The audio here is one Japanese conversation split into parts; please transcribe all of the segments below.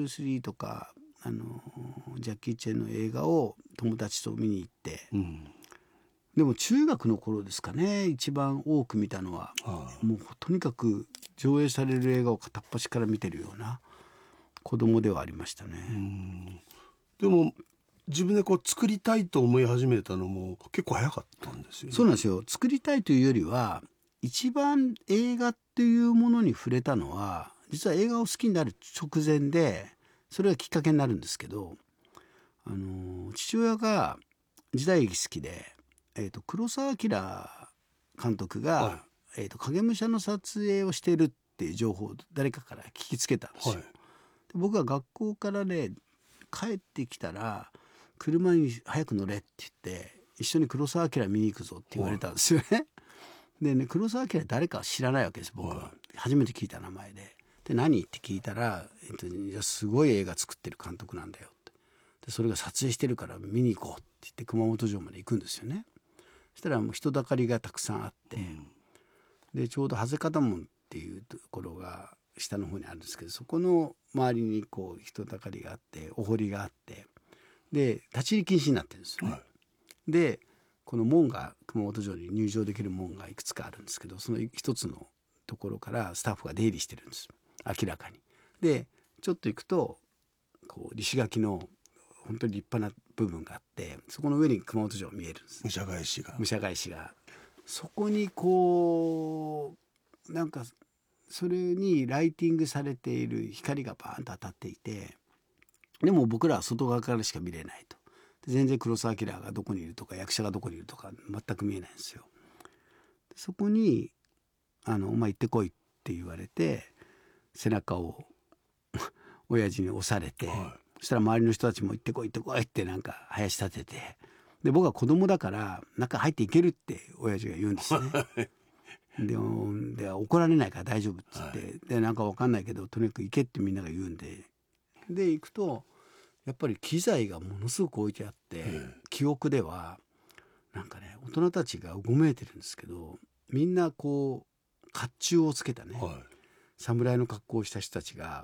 スリーとかジャッキー・チェンの映画を友達と見に行って、でも中学の頃ですかね、一番多く見たのは、もうとにかく上映される映画を片っ端から見てるような子供ではありましたね。 でも自分でこう作りたいと思い始めたのも結構早かったんですよね。 そうなんですよ。作りたいというよりは、一番映画っていうものに触れたのは実は映画を好きになる直前で、それがきっかけになるんですけど、父親が時代劇好きで、黒澤明監督が、影武者の撮影をしているっていう情報を誰かから聞きつけたんですよ。で僕は学校からね帰ってきたら車に早く乗れって言って一緒に黒澤明見に行くぞって言われたんですよね。でね、黒澤明誰か知らないわけです僕は、初めて聞いた名前で。で何って聞いたら、いやすごい映画作ってる監督なんだよって。でそれが撮影してるから見に行こうって言って熊本城まで行くんですよね。そしたらもう人だかりがたくさんあって、でちょうど長谷方門っていうところが下の方にあるんですけど、そこの周りにこう人だかりがあってお堀があって、で立ち入り禁止になってるんですよね。でこの門が熊本城に入場できる門がいくつかあるんですけど、その一つのところからスタッフが出入りしてるんです、明らかに。でちょっと行くとこう石垣の本当に立派な部分があって、そこの上に熊本城が見えるんです。武者返しがそこにこうなんかそれにライティングされている光がバーンと当たっていて、でも僕らは外側からしか見れないと。全然黒澤明がどこにいるとか役者がどこにいるとか全く見えないんですよ。そこにお前行ってこいって言われて、背中を親父に押されて、そしたら周りの人たちも行ってこい行ってこいってなんか林立てて、で僕は子供だから中入っていけるって親父が言うんですね。で怒られないから大丈夫って言って、でなんか分かんないけどとにかく行けってみんなが言うんで、で行くとやっぱり機材がものすごく置いてあって、記憶ではなんかね大人たちがうごめいてるんですけど、みんなこう甲冑をつけたね、侍の格好をした人たちが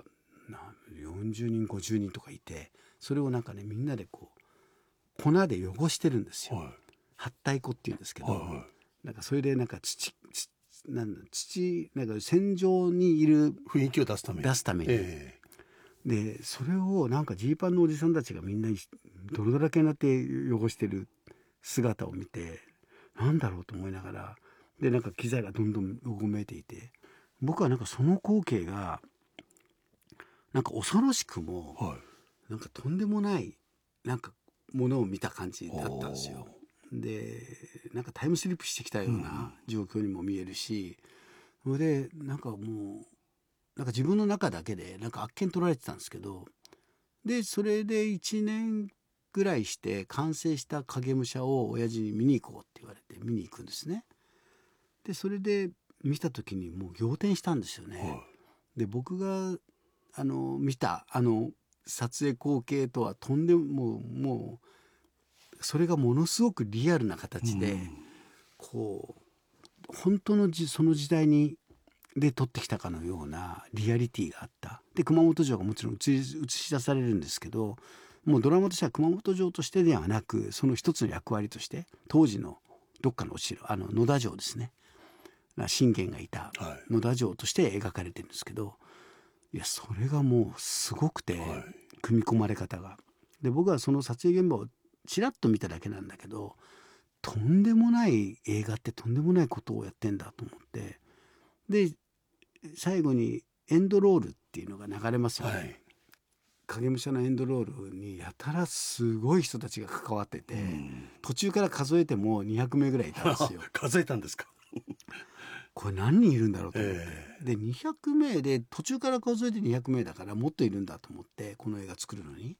40人50人とかいて、それをなんかねみんなでこう粉で汚してるんですよ。はったい粉っていうんですけど、なんかそれでなんか土なんか戦場にいる雰囲気を出すために、 でそれをなんかジーパンのおじさんたちがみんな泥だらけになって汚してる姿を見て、なんだろうと思いながら、でなんか機材がどんどんうごめいていて、僕はなんかその光景がなんか恐ろしくも、なんかとんでもないなんかものを見た感じだったんですよ。でなんかタイムスリップしてきたような状況にも見えるし、それでなんかもうなんか自分の中だけでなんかあっけに取られてたんですけど、でそれで1年ぐらいして完成した影武者を親父に見に行こうって言われて見に行くんですね。でそれで見た時にもう仰天したんですよね。で僕が見た撮影光景とはとんでもうそれがものすごくリアルな形で、こう本当のその時代にで撮ってきたかのようなリアリティがあった。で熊本城がもちろん映し出されるんですけど、もうドラマとしては熊本城としてではなく、その一つの役割として当時のどっかのお城野田城ですね、信玄がいた野田城として描かれてるんですけど、いやそれがもうすごくて、組み込まれ方が。で僕はその撮影現場をちらっと見ただけなんだけど、とんでもない映画ってとんでもないことをやってんだと思って、で最後にエンドロールっていうのが流れますよね。影武者のエンドロールにやたらすごい人たちが関わってて、途中から数えても200名ぐらいいたんですよ。 数えたんですか？ これ何人いるんだろうと思って、で200名で途中から数えて200名だからもっといるんだと思って、この映画作るのに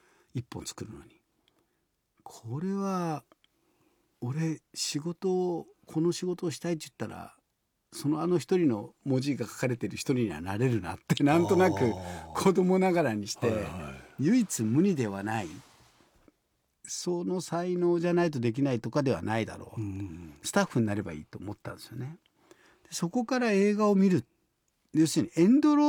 1本作るのに、これは俺この仕事をしたいって言ったらその一人の文字が書かれてる一人にはなれるなってなんとなく子供ながらにして、唯一無二ではない、その才能じゃないとできないとかではないだろう、スタッフになればいいと思ったんですよね。でそこから映画を見る、要するにエンドロール